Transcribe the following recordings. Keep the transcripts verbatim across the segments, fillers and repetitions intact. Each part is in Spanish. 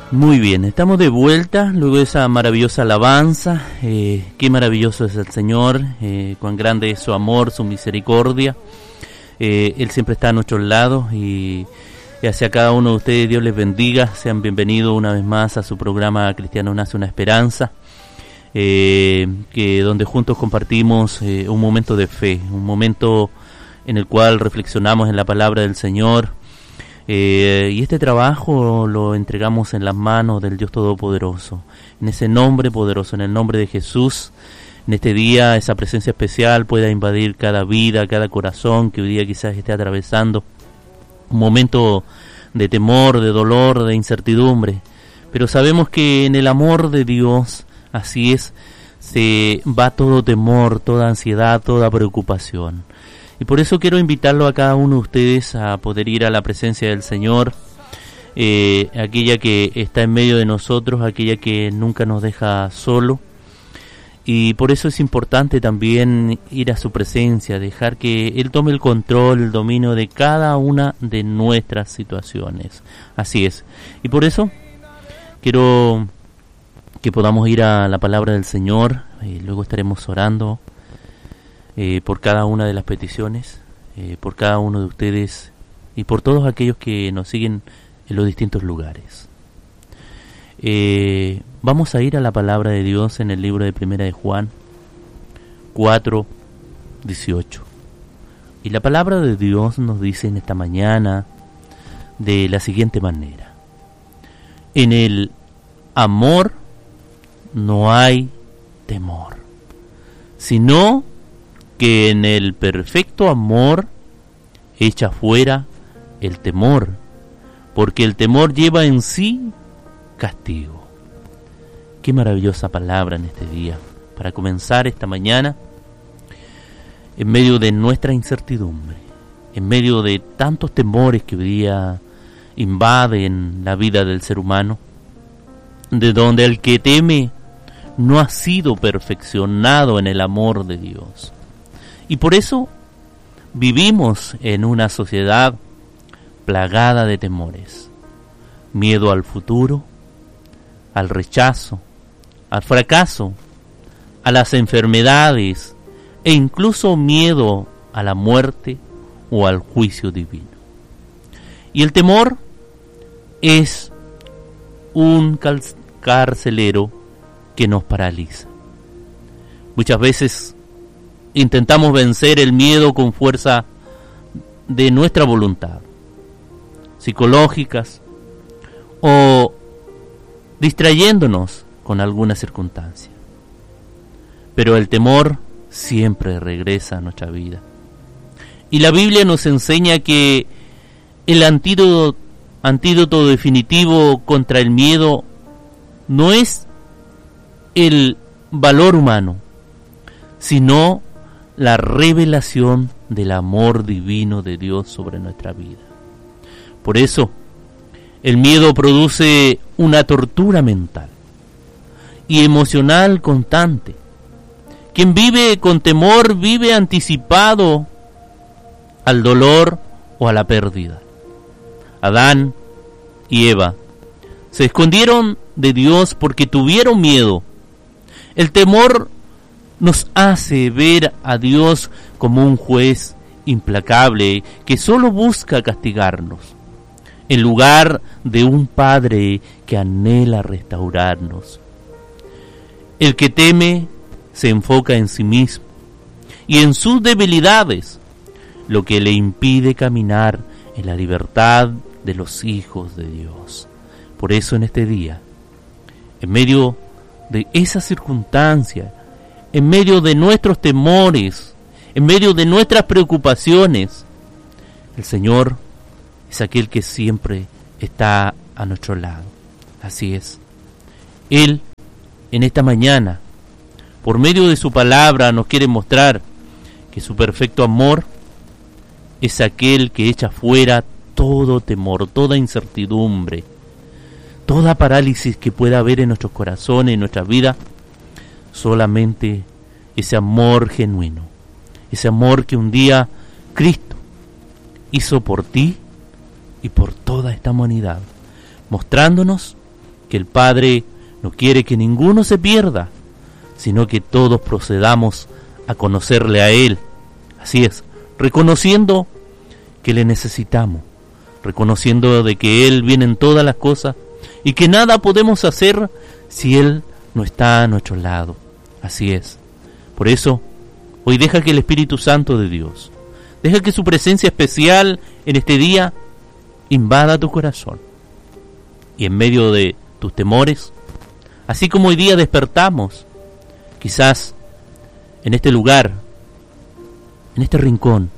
Muy bien, estamos de vuelta luego de esa maravillosa alabanza. Eh, qué maravilloso es el Señor, eh, cuán grande es su amor, su misericordia. Eh, Él siempre está a nuestros lados y, y hacia cada uno de ustedes Dios les bendiga. Sean bienvenidos una vez más a su programa Cristiano Nace una Esperanza, eh, que donde juntos compartimos eh, un momento de fe, un momento en el cual reflexionamos en la palabra del Señor. Eh, y este trabajo lo entregamos en las manos del Dios Todopoderoso, en ese nombre poderoso, en el nombre de Jesús. En este día esa presencia especial pueda invadir cada vida, cada corazón que hoy día quizás esté atravesando un momento de temor, de dolor, de incertidumbre. Pero sabemos que en el amor de Dios, así es, se va todo temor, toda ansiedad, toda preocupación. Y por eso quiero invitarlo a cada uno de ustedes a poder ir a la presencia del Señor, eh, aquella que está en medio de nosotros, aquella que nunca nos deja solo. Y por eso es importante también ir a su presencia, dejar que Él tome el control, el dominio de cada una de nuestras situaciones. Así es. Y por eso quiero que podamos ir a la palabra del Señor, y luego estaremos orando Eh, por cada una de las peticiones, eh, por cada uno de ustedes y por todos aquellos que nos siguen en los distintos lugares. Eh, vamos a ir a la palabra de Dios en el libro de Primera de Juan cuatro, dieciocho. Y la palabra de Dios nos dice en esta mañana de la siguiente manera: en el amor no hay temor, sino que en el perfecto amor echa fuera el temor, porque el temor lleva en sí castigo. Qué maravillosa palabra en este día, para comenzar esta mañana, en medio de nuestra incertidumbre, en medio de tantos temores que hoy día invaden la vida del ser humano, de donde el que teme no ha sido perfeccionado en el amor de Dios. Y por eso vivimos en una sociedad plagada de temores, miedo al futuro, al rechazo, al fracaso, a las enfermedades e incluso miedo a la muerte o al juicio divino. Y el temor es un carcelero que nos paraliza. Muchas veces intentamos vencer el miedo con fuerza de nuestra voluntad, psicológicas o distrayéndonos con alguna circunstancia. Pero el temor siempre regresa a nuestra vida. Y la Biblia nos enseña que el antídoto, antídoto definitivo contra el miedo no es el valor humano, sino la revelación del amor divino de Dios sobre nuestra vida. Por eso, el miedo produce una tortura mental y emocional constante. Quien vive con temor vive anticipado al dolor o a la pérdida. Adán y Eva se escondieron de Dios porque tuvieron miedo. El temor nos hace ver a Dios como un juez implacable que solo busca castigarnos, en lugar de un Padre que anhela restaurarnos. El que teme se enfoca en sí mismo y en sus debilidades, lo que le impide caminar en la libertad de los hijos de Dios. Por eso en este día, en medio de esa circunstancia, en medio de nuestros temores, en medio de nuestras preocupaciones, el Señor es aquel que siempre está a nuestro lado. Así es. Él, en esta mañana, por medio de su palabra, nos quiere mostrar que su perfecto amor es aquel que echa fuera todo temor, toda incertidumbre, toda parálisis que pueda haber en nuestros corazones, en nuestra vida. Solamente ese amor genuino, ese amor que un día Cristo hizo por ti y por toda esta humanidad, mostrándonos que el Padre no quiere que ninguno se pierda, sino que todos procedamos a conocerle a Él. Así es, reconociendo que le necesitamos, reconociendo de que Él viene en todas las cosas y que nada podemos hacer si Él no está a nuestro lado. Así es. Por eso, hoy deja que el Espíritu Santo de Dios, deja que su presencia especial en este día invada tu corazón. Y en medio de tus temores, así como hoy día despertamos, quizás en este lugar, en este rincón,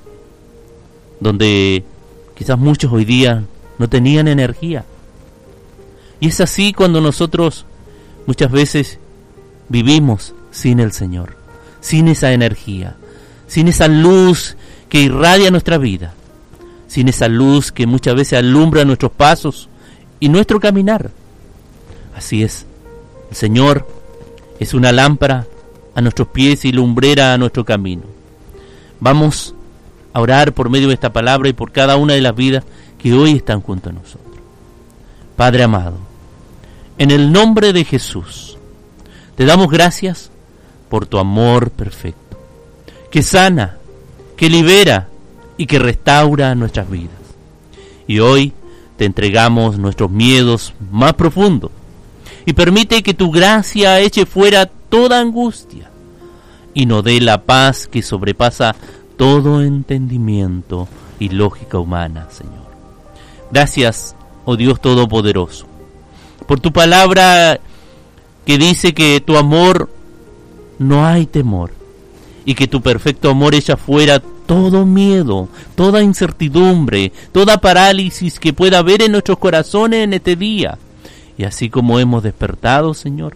donde quizás muchos hoy día no tenían energía. Y es así cuando nosotros muchas veces vivimos sin el Señor, sin esa energía, sin esa luz que irradia nuestra vida, sin esa luz que muchas veces alumbra nuestros pasos y nuestro caminar. Así es, el Señor es una lámpara a nuestros pies y lumbrera a nuestro camino. Vamos a orar por medio de esta palabra y por cada una de las vidas que hoy están junto a nosotros. Padre amado, en el nombre de Jesús, te damos gracias por tu amor perfecto, que sana, que libera y que restaura nuestras vidas. Y hoy te entregamos nuestros miedos más profundos y permite que tu gracia eche fuera toda angustia y nos dé la paz que sobrepasa todo entendimiento y lógica humana, Señor. Gracias, oh Dios Todopoderoso, por tu palabra que dice que tu amor no hay temor y que tu perfecto amor echa fuera todo miedo, toda incertidumbre, toda parálisis que pueda haber en nuestros corazones en este día. Y así como hemos despertado, Señor,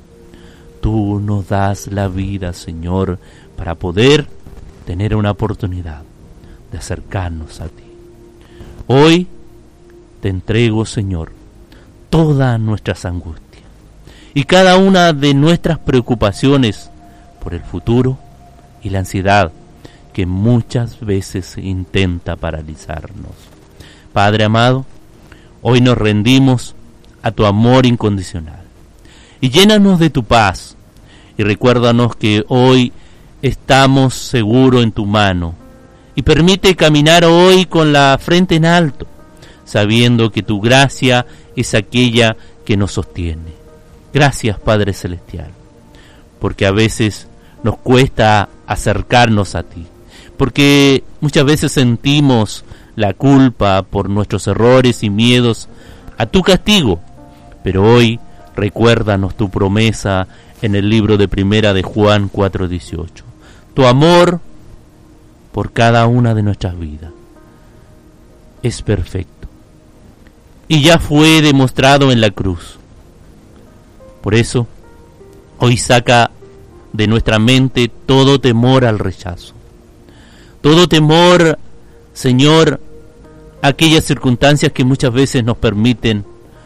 tú nos das la vida, Señor, para poder tener una oportunidad de acercarnos a ti. Hoy te entrego, Señor, todas nuestras angustias y cada una de nuestras preocupaciones por el futuro y la ansiedad que muchas veces intenta paralizarnos. Padre amado, hoy nos rendimos a tu amor incondicional y llénanos de tu paz y recuérdanos que hoy estamos seguros en tu mano y permite caminar hoy con la frente en alto, sabiendo que tu gracia es aquella que nos sostiene. Gracias, Padre Celestial, porque a veces nos cuesta acercarnos a ti, porque muchas veces sentimos la culpa por nuestros errores y miedos a tu castigo, pero hoy recuérdanos tu promesa en el libro de Primera de Juan cuatro dieciocho, tu amor por cada una de nuestras vidas es perfecto y ya fue demostrado en la cruz. Por eso, hoy saca de nuestra mente todo temor al rechazo, todo temor, Señor, a aquellas circunstancias que muchas veces nos permiten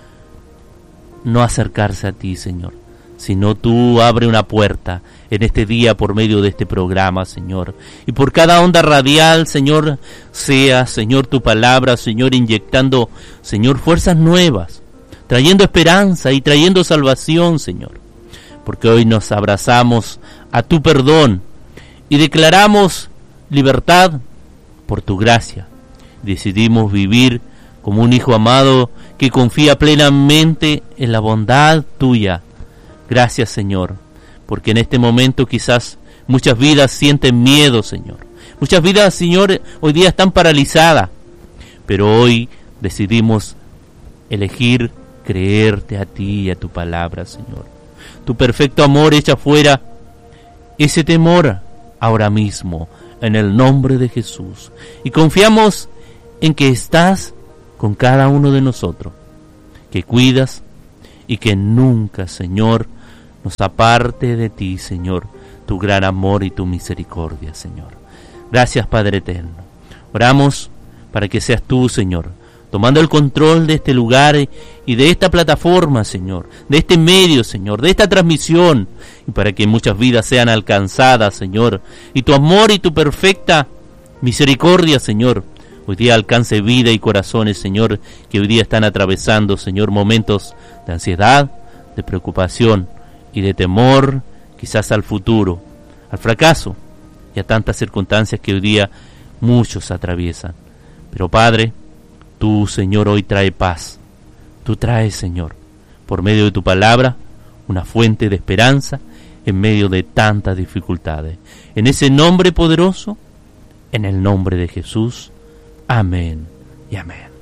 no acercarse a ti, Señor, sino tú abre una puerta en este día por medio de este programa, Señor, y por cada onda radial, Señor, sea, Señor, tu palabra, Señor, inyectando, Señor, fuerzas nuevas, trayendo esperanza y trayendo salvación, Señor, porque hoy nos abrazamos a tu perdón y declaramos libertad por tu gracia. Decidimos vivir como un hijo amado que confía plenamente en la bondad tuya. Gracias, Señor, porque en este momento quizás muchas vidas sienten miedo, Señor. Muchas vidas, Señor, hoy día están paralizadas, pero hoy decidimos elegir creerte a ti y a tu palabra, Señor. Tu perfecto amor echa fuera ese temor ahora mismo, en el nombre de Jesús. Y confiamos en que estás con cada uno de nosotros, que cuidas y que nunca, Señor, nos aparte de ti, Señor, tu gran amor y tu misericordia, Señor. Gracias, Padre eterno. Oramos para que seas tú, Señor, tomando el control de este lugar y de esta plataforma, Señor, de este medio, Señor, de esta transmisión, y para que muchas vidas sean alcanzadas, Señor, y tu amor y tu perfecta misericordia, Señor, hoy día alcance vida y corazones, Señor, que hoy día están atravesando, Señor, momentos de ansiedad, de preocupación y de temor, quizás al futuro, al fracaso y a tantas circunstancias que hoy día muchos atraviesan. Pero Padre, tú, Señor, hoy trae paz. Tú traes, Señor, por medio de tu palabra, una fuente de esperanza en medio de tantas dificultades. En ese nombre poderoso, en el nombre de Jesús. Amén y amén.